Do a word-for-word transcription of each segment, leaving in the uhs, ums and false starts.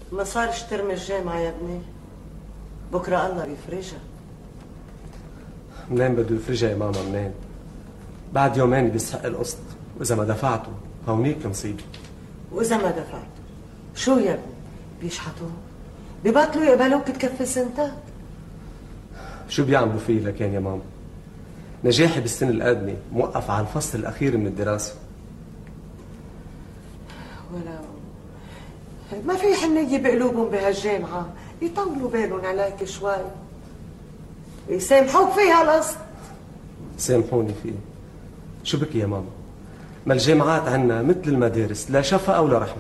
مصاري اشتري الجامعة يا ابني، بكرة الله بيفرجها. منين بده يفرجها يا ماما منين؟ بعد يومين بيستحق القسط، وإذا ما دفعته هونيك مصيبة. وإذا ما دفعته شو يا ابني؟ بيشحطوه؟ ببطلوا يقبلوك تكفي سنتك؟ شو بيعملوا فيه لكان يا ماما؟ نجاحي بالسنة القادمة موقف على الفصل الأخير من الدراسة. ولو ما في حنية بقلوبهم بهالجامعة، يطولوا بالهم عليك شوي، يسامحوك فيها القسط. سامحوني فيه. شو بك يا ماما؟ ما الجامعات عنا مثل المدارس، لا شفقة ولا رحمة.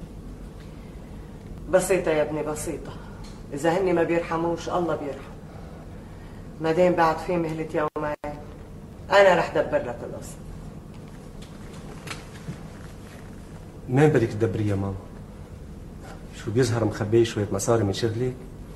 بسيطة يا ابني بسيطة، إذا هني ما بيرحموش الله بيرحم. ما دام بعد في مهلة يومين أنا رح دبر لك القسط. منين بدك تدبري يا ماما؟ شو بيظهر مخبي شوية مصاري من شغلك؟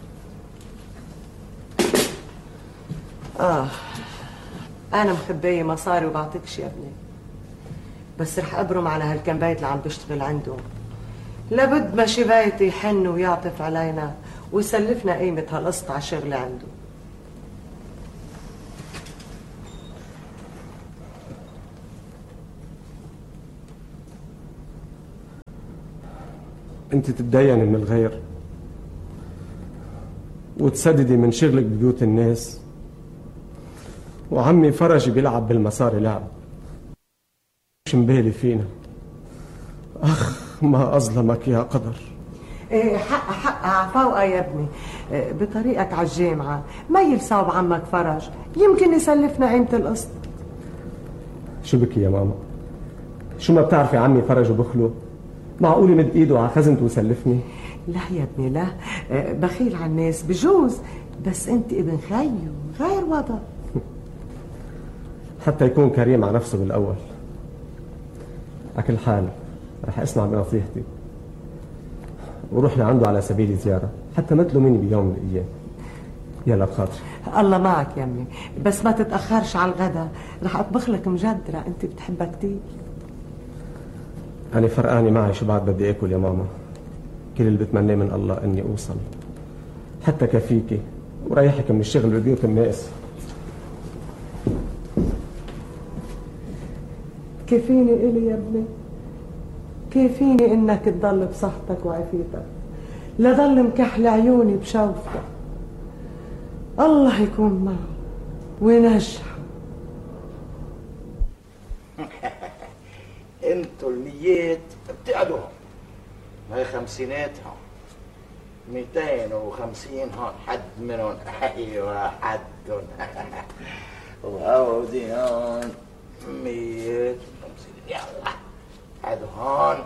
آه أنا مخبية مصاري وبعطيكش يا ابني، بس رح أبرم على هالكم بيت اللي عم بشتغل عندهم. لابد ما شي بيت يحن ويعطف علينا ويسلفنا قيمة هالقسط على شغل عنده. انت تتديني من الغير وتسددي من شغلك ببيوت الناس، وعمي فرجي بيلعب بالمصاري لعب. مش مبالي فينا. اخ ما اظلمك يا قدر. ايه حق حق عفوقة يا ابني. إيه بطريقك على الجامعة ما يلصاب عمك فرج، يمكن يسلفنا قيمة القسط. شو بكي يا ماما؟ شو ما بتعرفي عمي فرج وبخله؟ معقول يمد ايده على خزنته ويسلفني؟ لا يا ابني لا، إيه بخيل على الناس بجوز، بس انت ابن خيو غير وضع. حتى يكون كريم على نفسه بالاول. على كل حال رح اسمع بنصيحتي وروح لعنده على سبيل زيارة، حتى ما تلوميني بيوم من الايام. يلا بخاطري. الله معك يا امي، بس ما تتاخرش على الغدا، رح اطبخ لك مجدرة انت بتحبها كتير. أنا فرقاني معي شو بعد بدي آكل يا ماما. كل اللي بتمناه من الله إني أوصل حتى كفيكي وريحك من الشغل ببيوت الناس. كفيني إلي يا ابني، كفيني إنك تضل بصحتك وعافيتك، لضل مكحل عيوني بشوفتك. الله يكون معه وينجحه. انتوا الميات بتقعدوا هاي خمسيناتهم ميتين وخمسين هون حد منهم. ايوه حدهم. وهودي هون ميات وخمسين. يلا حد هون.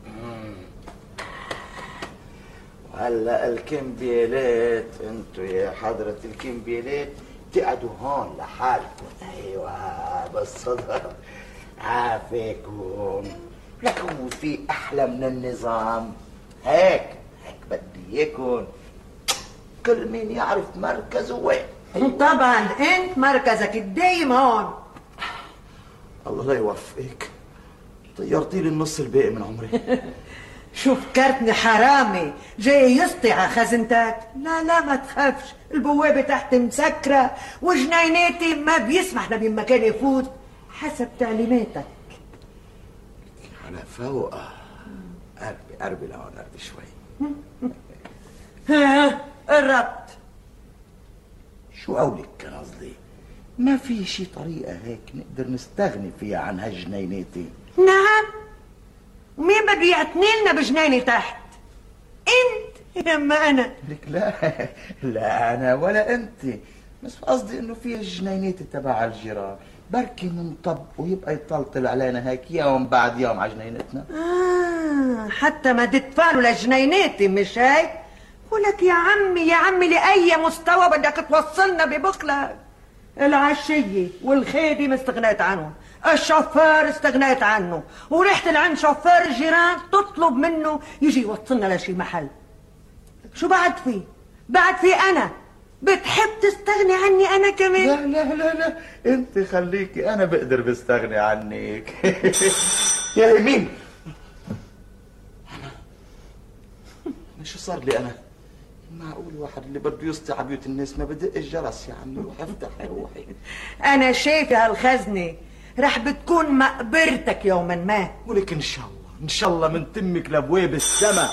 وهلا الكمبيالات انتوا يا حضرة الكمبيالات بتقعدوا هون لحالكم. ايوه بالصدر عافيكم. لكم في احلى من النظام. هيك هيك بدي اياكم كل مين يعرف مركزه وين. طبعا انت مركزك الدايم هون. الله لا يوفقك، طيرتي لي النص الباقي من عمري. شو فكرتني حرامي جاي يسطي على خزنتك؟ لا لا ما تخافش، البوابة تحت مسكرة وجنيناتي ما بيسمح لبي مكان يفوت حسب تعليماتك. على فوق. قربي قربي لهون قربي شوي. ها قربت. شو قولك كان قصدي؟ ما في شي طريقة هيك نقدر نستغني فيها عن هالجنيناتي؟ نعم. ومين بده يعتني لنا بجنينة تحت؟ انت يما انا؟ لك لا لا انا ولا انت، بس قصدي انه في الجنينات تبع الجيران بركي منطب ويبقى يطلطل علينا هيك يوم بعد يوم على جنينتنا. اه حتى ما تدفعوا لجنيناتي مش هيك؟ ولك يا عمي يا عمي لأي مستوى بدك توصلنا ببخلك؟ العشية والخيدي ما استغنيت عنهم، الشوفير استغنيت عنه، ورحت لعند شوفير الجيران تطلب منه يجي يوصلنا لشي محل. شو بعد في؟ بعد في أنا بتحب تستغني عني أنا كمان؟ لا لا لا لا انت خليكي، انا بقدر بستغني عنك. يا يمين انا شو صار لي انا؟ معقول واحد اللي بده يسطع على بيوت الناس ما بدق الجرس يا عمي وحفتح روحي. انا شايفه هالخزنه رح بتكون مقبرتك يوما ما. ولك ان شاء الله ان شاء الله من تمك لابواب السماء.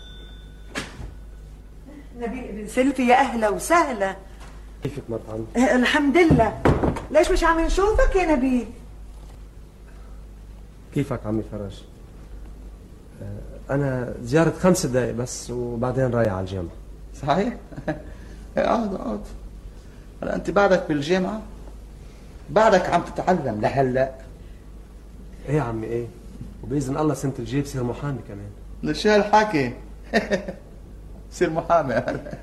نبيل بن سلفي يا اهلا وسهلا. كيفك مرحبا؟ أه الحمد لله. ليش مش عم نشوفك يا نبيل؟ كيفك عمي فرج؟ انا زيارة خمس دقايق بس وبعدين رايح على الجامعة. صحيح؟ اقعد اقعد. هلا انت بعدك بالجامعة؟ بعدك عم تتعلم لهلا؟ ايه يا عمي ايه، وباذن الله سنة الجاي بصير محامي كمان. من شو هالحكي؟ بصير محامي.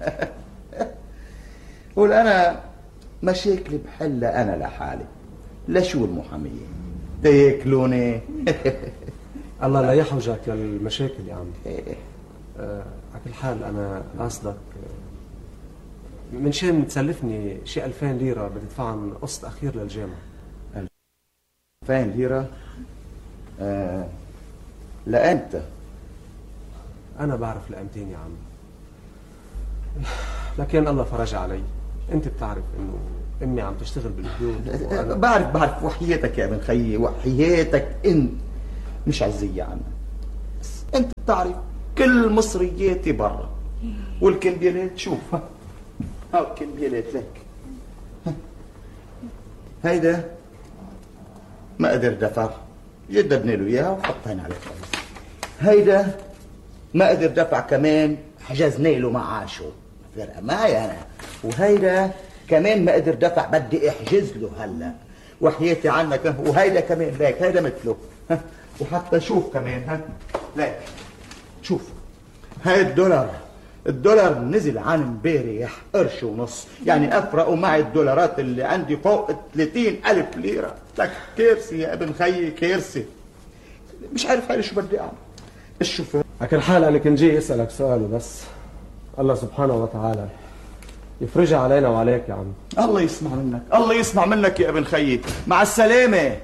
قول انا مشاكلي بحلها انا لحالي، لشو المحامية؟ تاكلوني. الله لا يحوجك للمشاكل يا عمي. آه على كل حال انا قصدك من شان تسلفني شي ألفين ليرة بدي ادفعهم قسط اخير للجامعة. ألفين ليرة؟ آه لأمتى؟ انا بعرف لأمتين يا عمي، لكن الله فرج علي. انت بتعرف انه امي عم تشتغل بالبيوت وأنا... بعرف بعرف وحياتك يا ابن خيي، وحياتك انت مش عزية عنك. بس انت بتعرف كل مصرياتي برا، والكمبيالات شوف هاو الكمبيالات لك. هيدا ما قدر دفع، جددنا له اياها وحطينا على الفلوس. هيدا ما قدر دفع كمان، حجزنا له معاشه، فرقه معي انا. وهيدا كمان ما قدر دفع، بدي احجز له هلا وحياتي عنك. وهيدا كمان ليك، هيدا مثله. وحتى شوف كمان ها ليك شوف، هاي الدولار الدولار نزل عن امبارح قرش ونص، يعني افرقوا معي الدولارات اللي عندي فوق ثلاثين ألف ليرة. لك كارثة يا ابن خيي، كارثة. مش عارف هاي شو بدي اعمل. الشوفير على كل حال انا كنت جاي اسالك سؤال بس، الله سبحانه وتعالى يفرجها علينا وعليك يا عم. الله يسمع منك، الله يسمع منك يا ابن خيي. مع السلامة.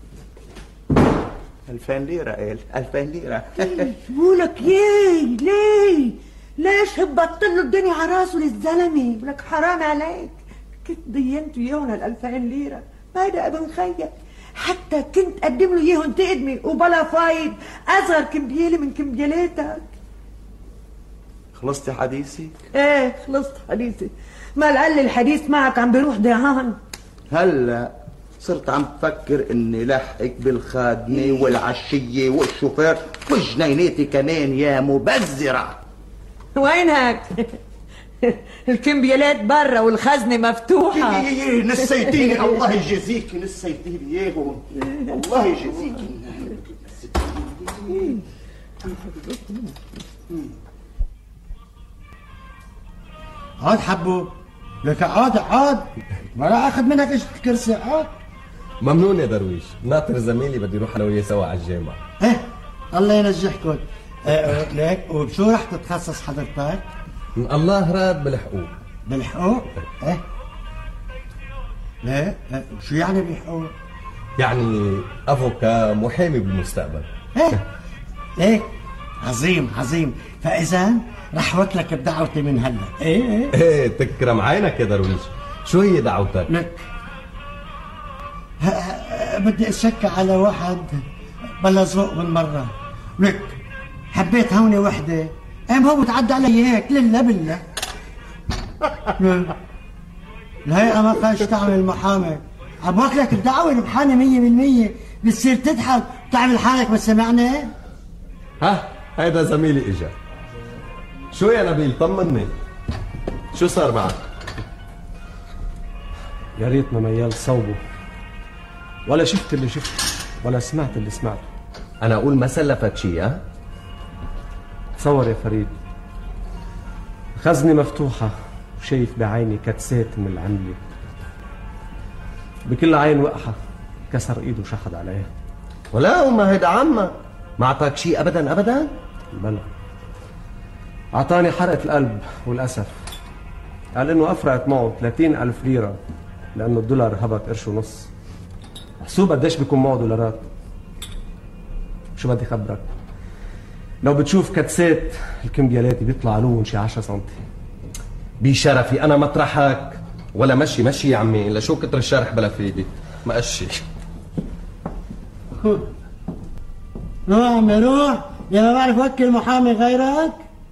ألفين ليرة قال، ألفين ليرة. بقولك ياي ليه؟ ليش هبطت له الدنيا على راسه للزلمه؟ بقولك حرام عليك، كنت دينت اياهم الألفين ليرة. هيدا ابن خيك حتى كنت قدم له اياهم تقدمي وبلا فايد، اصغر كمبيالة من كمبيالاتك. خلصتي حديثي؟ ايه خلصت حديثي. ما لعل الحديث معك عم بيروح ضيعان. هلا صرت عم تفكر اني لحقك بالخادمه والعشيه والشوفير وجنيناتي كمان يا مبذره. وينك؟ الكمبيالات برا والخزنه مفتوحه. نسيتيني. الله يجازيكي، نسيتيني اياهم. الله يجازيكي. عاد حبو لك، عاد عاد ما راح اخذ منك ايش الكرسي. عاد ممنون يا درويش، ناطر زميلي بدي يروح انا وياه سوا على الجامعة. ايه الله ينجحكم. ايه ليك وبشو رح تتخصص حضرتك؟ من الله راد بالحقوق. بالحقوق؟ ايه ليه؟ إيه؟ شو يعني بالحقوق؟ يعني افوكا، محامي بالمستقبل. ايه ليك عظيم عظيم. فاذا رح وكلك بدعوتي من هلا. ايه ايه ايه تكرم عينك يا درويش. شو هي دعوتك؟ لك بدي اتشكى على واحد بلا ذوق بالمره. لك حبيت هوني وحده، قام هو تعدى علي هيك لله بالله. الهيئه ما كانش تعمل محامي، عم واكلك الدعوه ربحانه مية بالمية. بتصير تضحك وتعمل حالك ما سمعني. ها هيدا زميلي اجا. شو يا نبيل طمني، شو صار معك؟ يا ريتنا ميال صوبه، ولا شفت اللي شفته ولا سمعت اللي سمعته. انا اقول ما سلفك شيء. ها تصور يا فريد، خزنة مفتوحة وشايف بعيني كتسات من العمية، بكل عين وقحة كسر ايده وشحد عليها. ولا وما هيدا عمك ما اعطاك شيء ابدا ابدا؟ بلا، اعطاني حرقة القلب والاسف. قال انه افرقت معه ثلاثين ألف ليرة لانه الدولار هبط قرش ونص. محسوب قديش بيكون معه دولارات. شو بدي خبرك، لو بتشوف كتسات الكمبيالاتي بيطلع لون شي عشرة سنتي. بشرفي انا مطرحك. ولا مشي مشي يا عمي، لشو كتر الشرح بلا فايدة. مقشي. روح عمي روح، يا ما بعرف وكل محامي غيرك.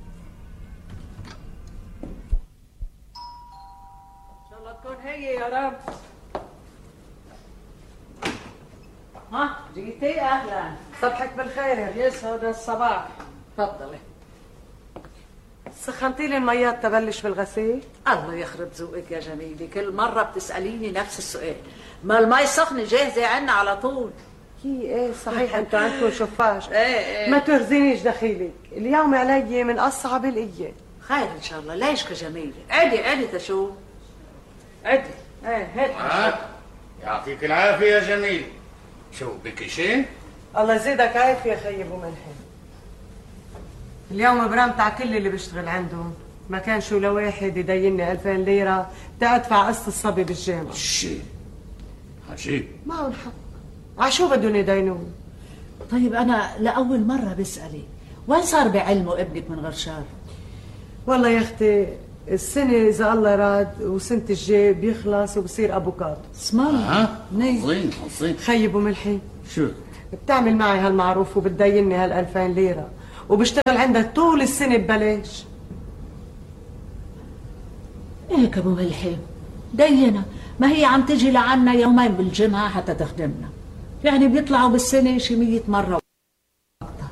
ان شاء الله تكون هي يا رب. ها جيتي؟ اهلا. صبحك بالخير. يسعد الصباح. تفضلي. سخنتي لي الميات تبلش بالغسيل؟ الله يخرب ذوقك يا جميلة، كل مرة بتسأليني نفس السؤال. ما المي سخنة جاهزة عنا على طول. كي ايه صحيح انتوا عندكم شفاش. ايه ايه ما ترزينيش دخيلك، اليوم علي من اصعب الايام. خير ان شاء الله. ليش كجميلة؟ عدي عدي تشوف. عدي. ايه هات. يعطيك العافية يا جميل. شو بك شيء؟ الله يزيدك عافية خي ابو ملحم. اليوم برمتع كل اللي بشتغل عندهم، ما كان شو لواحد يديني ألفين ليرة تأدفع قسط الصبي بالجامعة. شي عجيب. معهم حق، عشو بدهم يدينون؟ طيب أنا لأول مرة بسألك، وين صار بعلمه ابنك من غير شر؟ والله يا أختي السنة إذا الله راد وسنة الجاي بيخلص وبصير أبوكات. اسم الله. ها؟ عظيم عظيم. خي ابو ملحي شو؟ بتعمل معي هالمعروف وبتديني هالألفين ليرة وبشتغل عندك طول السنة ببلاش. هيك ابو ملحم دينا، ما هي عم تجي لعنا يومين بالجمعة حتى تخدمنا، يعني بيطلعوا بالسنة شي مية مرة